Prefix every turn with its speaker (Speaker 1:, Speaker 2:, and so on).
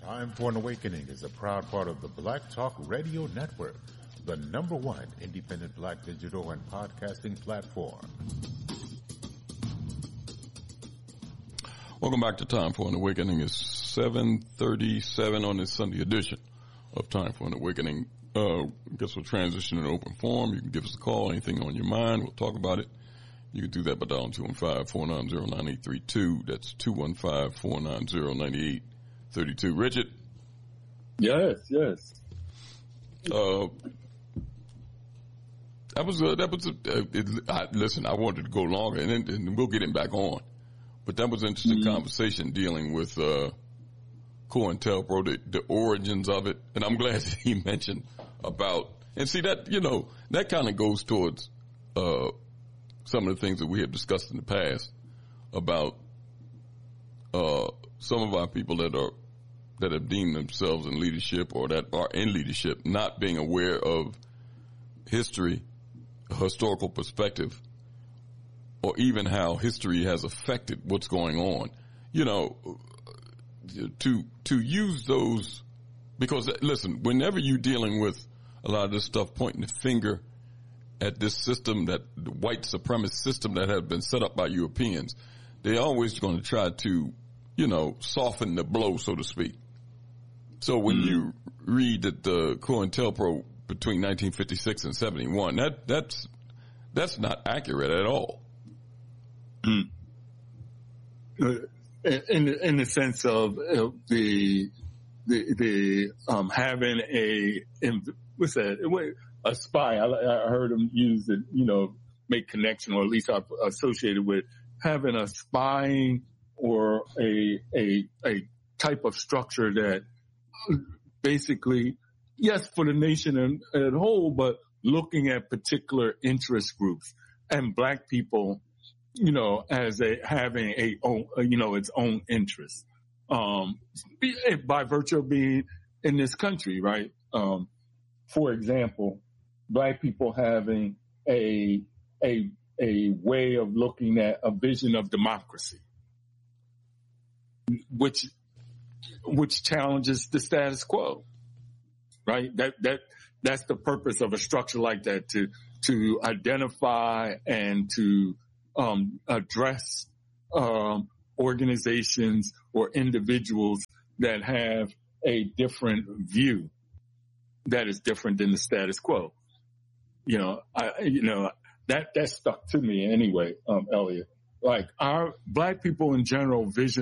Speaker 1: Time for an Awakening is a proud part of the Black Talk Radio Network, the #1 independent black digital and podcasting platform.
Speaker 2: Welcome back to Time for an Awakening. It's 7:37 on this Sunday edition of Time for an Awakening. I guess we'll transition in open forum. You can give us a call, anything on your mind. We'll talk about it. You can do that by dialing 215-490-9832. That's 215-490-9832. Richard?
Speaker 3: Yes.
Speaker 2: Listen, I wanted to go longer, and we'll get him back on. But that was an interesting conversation dealing with COINTELPRO, the origins of it. And I'm glad that he mentioned about, and see that, that kind of goes towards some of the things that we have discussed in the past about some of our people that have deemed themselves in leadership or that are in leadership not being aware of history, historical perspective, or even how history has affected what's going on. To use those, because listen, whenever you're dealing with a lot of this stuff pointing the finger at this system, that the white supremacist system that has been set up by Europeans, they're always going to try to, soften the blow, so to speak. So when you read that the COINTELPRO between 1956 and 71, that's not accurate at all.
Speaker 3: In the sense of the having a spy. I heard him use it, make connection, or at least I've associated with having a spying or a type of structure that basically, yes, for the nation as a whole, but looking at particular interest groups and black people, as having its own interests, by virtue of being in this country, right? For example, black people having a way of looking at a vision of democracy, which challenges the status quo, right? That's the purpose of a structure like that, to identify and to address organizations or individuals that have a different view that is different than the status quo. That stuck to me anyway, Elliot. Like, our black people in general vision